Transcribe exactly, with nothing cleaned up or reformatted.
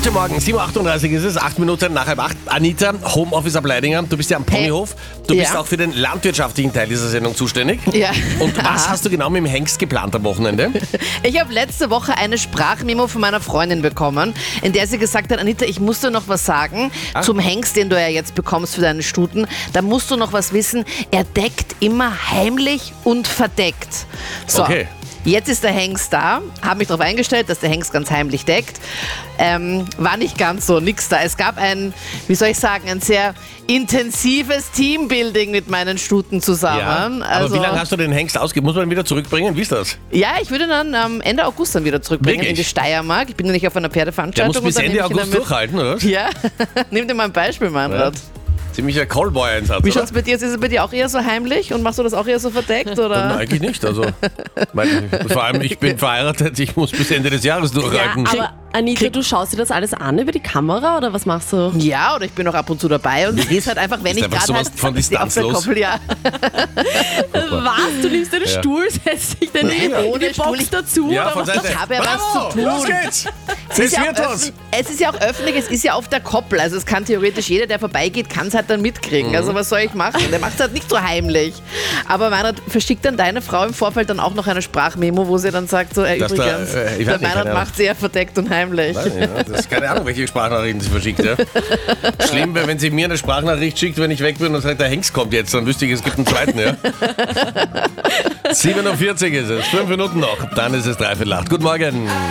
Guten Morgen, sieben Uhr achtunddreißig ist es, acht Minuten nach halb acht. Anita, Homeoffice ab Leidinger, du bist ja am Ponyhof. Du bist Ja. auch für den landwirtschaftlichen Teil dieser Sendung zuständig. Ja. Und was hast du genau mit dem Hengst geplant am Wochenende? Ich habe letzte Woche eine Sprachmemo von meiner Freundin bekommen, in der sie gesagt hat, Anita, ich muss dir noch was sagen Ah. zum Hengst, den du ja jetzt bekommst für deine Stuten. Da musst du noch was wissen. Er deckt immer heimlich und verdeckt. So. Okay. Jetzt ist der Hengst da, habe mich darauf eingestellt, dass der Hengst ganz heimlich deckt. Ähm, war nicht ganz so, nix da. Es gab ein, wie soll ich sagen, ein sehr intensives Teambuilding mit meinen Stuten zusammen. aber Also, wie lange hast du den Hengst ausgegeben? Muss man ihn wieder zurückbringen? Wie ist das? ja, ich würde ihn dann am Ende August dann wieder zurückbringen Wirklich? in die Steiermark. Ich bin ja nicht auf einer Der Pferdeveranstaltung. muss bis und dann Ende nehme ich ihn August dann mit. durchhalten, oder? Ja, nimm dir mal ein Beispiel, Meinrad. Ziemlicher Callboy-Einsatz, Wie oder? schaut's bei dir aus? Ist es bei dir auch eher so heimlich und machst du das auch eher so verdeckt? Oder? Nein, eigentlich nicht. Also, mein, vor allem, ich bin verheiratet, ich muss bis Ende des Jahres Ja, durchhalten. aber Anita, du schaust dir das alles an über die Kamera oder was machst du? Ja, oder ich bin auch ab und zu dabei und es ist halt einfach, wenn Ist ich einfach gerade sowas halt von auf der distanzlos. Koppel, ja. Was? Du nimmst deinen Ja. Stuhl, setzt dich dann in Ohne die Stuhl, Box ich- dazu Ja, oder von was? Seite. Ich habe ja Bravo, was zu tun. Los geht's! Es ist, Das ja wird auch was! öffn- es ist ja auch öffentlich, es ist ja auf der Koppel, also es kann theoretisch jeder, der vorbeigeht, kann es halt dann mitkriegen. Also was soll ich machen? Der macht es halt nicht so heimlich. Aber Meinrad, verschickt dann deine Frau im Vorfeld dann auch noch eine Sprachmemo, wo sie dann sagt, so, äh, Dass da, übrigens, äh, ich weiß der nicht, keine Meinrad Ahnung. macht sehr verdeckt und heimlich. Nein, ja, das ist keine Ahnung, welche Sprachnachrichten sie verschickt. Ja. Schlimm wäre, wenn sie mir eine Sprachnachricht schickt, wenn ich weg bin und sagt, der Hengst kommt jetzt, dann wüsste ich, es gibt einen zweiten. Ja. sieben Uhr vierzig ist es, fünf Minuten noch, dann ist es dreiviertel acht. Guten Morgen.